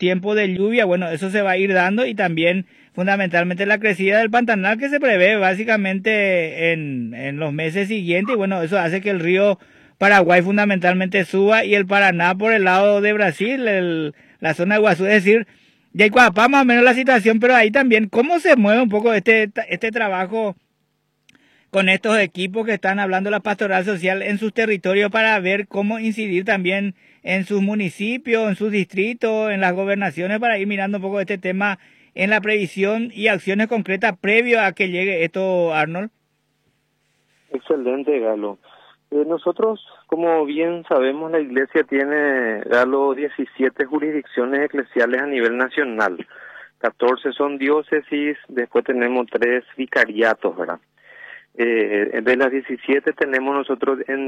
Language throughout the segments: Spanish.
tiempo de lluvia, bueno, eso se va a ir dando, y también fundamentalmente la crecida del Pantanal, que se prevé básicamente en los meses siguientes, y bueno, eso hace que el río Paraguay fundamentalmente suba, y el Paraná por el lado de Brasil, la zona de Guazú, es decir, de Cuapá más o menos la situación, pero ahí también, ¿cómo se mueve un poco este trabajo con estos equipos que están hablando la pastoral social en sus territorios, para ver cómo incidir también en sus municipios, en sus distritos, en las gobernaciones, para ir mirando un poco este tema en la previsión y acciones concretas previo a que llegue esto, Arnold? Excelente, Galo. Nosotros, como bien sabemos, la Iglesia tiene, Galo, 17 jurisdicciones eclesiales a nivel nacional. 14 son diócesis, después tenemos 3 vicariatos, ¿verdad? De las 17 tenemos nosotros en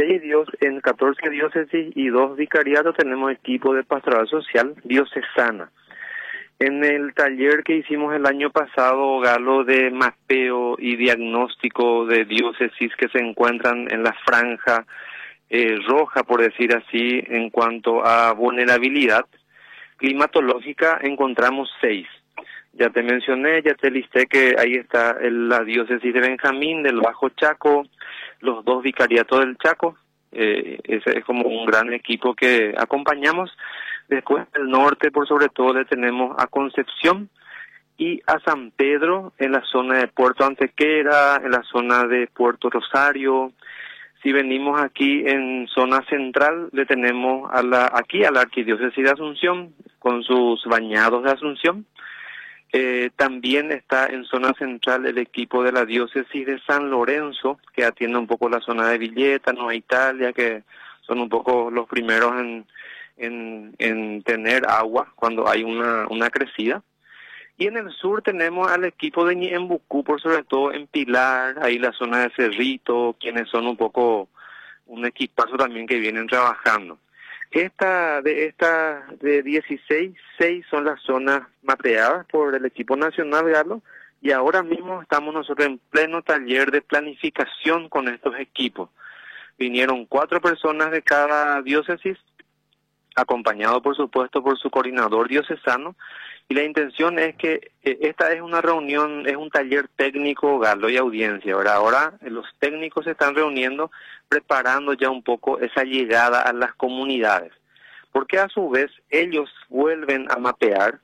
14 diócesis y 2 vicariatos tenemos equipo de pastoral social diocesana. En el taller que hicimos el año pasado, Galo, de mapeo y diagnóstico de diócesis que se encuentran en la franja roja, por decir así, en cuanto a vulnerabilidad climatológica, encontramos 6. Ya te mencioné, ya te listé que ahí está la diócesis de Benjamín, del Bajo Chaco, los 2 vicariatos del Chaco. Ese es como un gran equipo que acompañamos. Después del norte, por sobre todo, le tenemos a Concepción y a San Pedro en la zona de Puerto Antequera, en la zona de Puerto Rosario. Si venimos aquí en zona central, le tenemos aquí a la Arquidiócesis de Asunción, con sus bañados de Asunción. También está en zona central el equipo de la diócesis de San Lorenzo, que atiende un poco la zona de Villeta, Nueva Italia, que son un poco los primeros en tener agua cuando hay una crecida. Y en el sur tenemos al equipo de Ñembucú, por sobre todo en Pilar, ahí la zona de Cerrito, quienes son un poco un equipazo también que vienen trabajando. De 16, 6 son las zonas mapeadas por el equipo nacional, Galo, y ahora mismo estamos nosotros en pleno taller de planificación con estos equipos. Vinieron 4 personas de cada diócesis, acompañado por supuesto por su coordinador diocesano, y la intención es que esta es una reunión, es un taller técnico, Galo, y audiencia. Ahora los técnicos se están reuniendo, preparando ya un poco esa llegada a las comunidades, porque a su vez ellos vuelven a mapear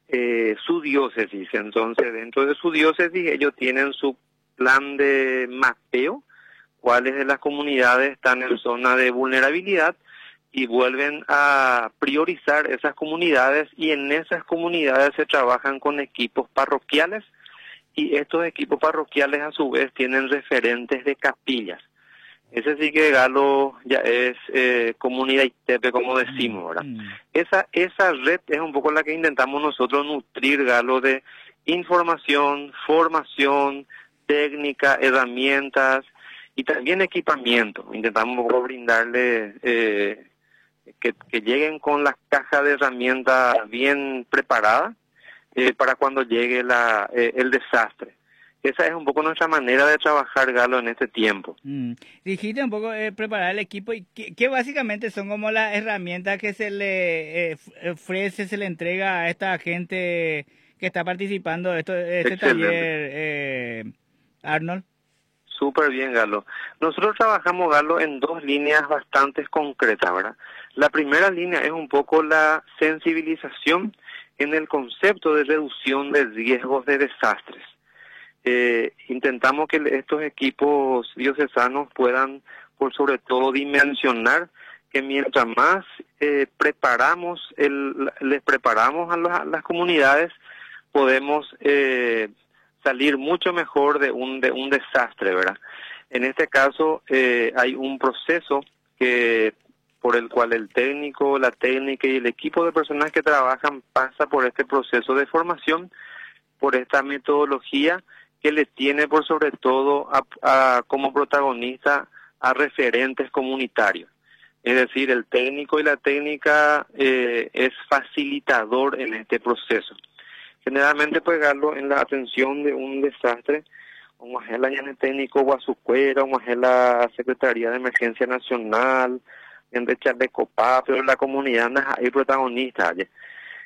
su diócesis. Entonces, dentro de su diócesis ellos tienen su plan de mapeo, cuáles de las comunidades están en zona de vulnerabilidad, y vuelven a priorizar esas comunidades, y en esas comunidades se trabajan con equipos parroquiales, y estos equipos parroquiales a su vez tienen referentes de capillas. Ese sí que, Galo, ya es comunidad ITEPE, como decimos, ¿verdad? Esa red es un poco la que intentamos nosotros nutrir, Galo, de información, formación, técnica, herramientas y también equipamiento. Intentamos un poco brindarle que lleguen con las cajas de herramientas bien preparadas para cuando llegue el desastre. Esa es un poco nuestra manera de trabajar, Galo, en este tiempo. Dijiste un poco preparar el equipo, y que básicamente son como las herramientas que se le ofrece, se le entrega a esta gente que está participando de este taller, Arnold. Súper bien, Galo. Nosotros trabajamos, Galo, en 2 líneas bastante concretas, ¿verdad? La primera línea es un poco la sensibilización en el concepto de reducción de riesgos de desastres. Intentamos que estos equipos diocesanos puedan, por sobre todo, dimensionar que mientras más les preparamos a las comunidades, podemos salir mucho mejor de un desastre, ¿verdad? En este caso hay un proceso por el cual el técnico, la técnica y el equipo de personas que trabajan pasa por este proceso de formación, por esta metodología que le tiene por sobre todo como protagonista a referentes comunitarios. Es decir, el técnico y la técnica es facilitador en este proceso. Generalmente, pues, Galo, en la atención de un desastre, como es el técnico Guasucuera, como es la Secretaría de Emergencia Nacional, en Chaleco, pero la comunidad no hay protagonistas.